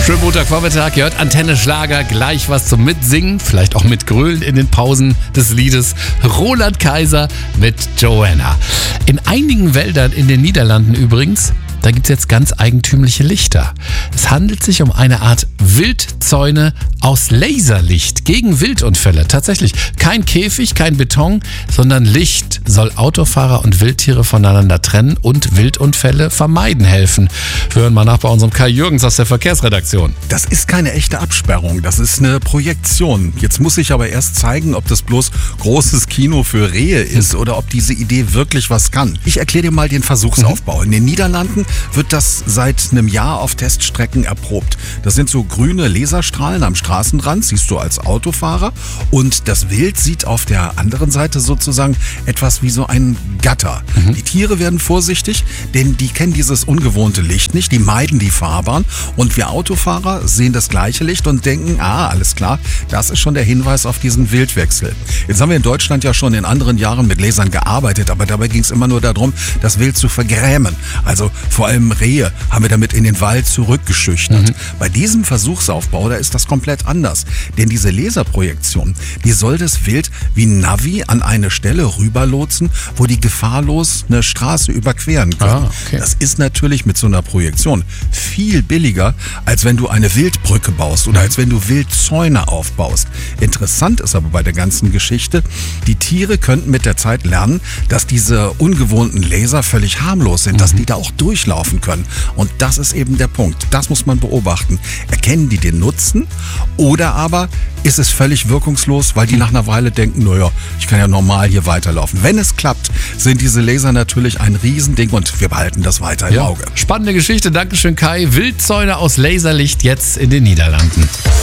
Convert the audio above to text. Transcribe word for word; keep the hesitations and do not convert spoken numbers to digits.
Schönen Montagvormittag, ihr hört Antenne Schlager, gleich was zum Mitsingen, vielleicht auch mit Grölen in den Pausen des Liedes. Roland Kaiser mit Joanna. In einigen Wäldern in den Niederlanden übrigens, da gibt es jetzt ganz eigentümliche Lichter. Es handelt sich um eine Art Wildzäune aus Laserlicht gegen Wildunfälle. Tatsächlich kein Käfig, kein Beton, sondern Licht soll Autofahrer und Wildtiere voneinander trennen und Wildunfälle vermeiden helfen. Wir hören mal nach bei unserem Kai Jürgens aus der Verkehrsredaktion. Das ist keine echte Absperrung, das ist eine Projektion. Jetzt muss ich aber erst zeigen, ob das bloß großes Kino für Rehe ist oder ob diese Idee wirklich was kann. Ich erkläre dir mal den Versuchsaufbau. In den Niederlanden wird das seit einem Jahr auf Teststrecken erprobt. Das sind so grüne Laserstrahlen am Straßenrand, siehst du als Autofahrer. Und das Wild sieht auf der anderen Seite sozusagen etwas wie so ein Gatter. Mhm. Die Tiere werden vorsichtig, denn die kennen dieses ungewohnte Licht nicht, die meiden die Fahrbahn. Und wir Autofahrer sehen das gleiche Licht und denken, ah, alles klar, das ist schon der Hinweis auf diesen Wildwechsel. Jetzt haben wir in Deutschland ja schon in anderen Jahren mit Lasern gearbeitet, aber dabei ging es immer nur darum, das Wild zu vergrämen. Also vor allem Rehe haben wir damit in den Wald zurückgeschüchtert. Mhm. Bei diesem Versuchsaufbau, da ist das komplett anders. Denn diese Laserprojektion, die soll das Wild wie Navi an eine Stelle rüberlotsen, wo die gefahrlos eine Straße überqueren können. Ah, okay. Das ist natürlich mit so einer Projektion viel billiger, als wenn du eine Wildbrücke baust oder als wenn du Wildzäune aufbaust. Interessant ist aber bei der ganzen Geschichte, die Tiere könnten mit der Zeit lernen, dass diese ungewohnten Laser völlig harmlos sind, mhm. dass die da auch durchlaufen können. Und das ist eben der Punkt. Das muss man beobachten. Erkennen die den Nutzen oder aber ist es völlig wirkungslos, weil die nach einer Weile denken, naja, ich kann ja normal hier weiterlaufen. Wenn es klappt, sind diese Laser natürlich ein Riesending und wir behalten das weiter im ja. Auge. Spannende Geschichte, Dankeschön Kai. Wildzäune aus Laserlicht jetzt in den Niederlanden.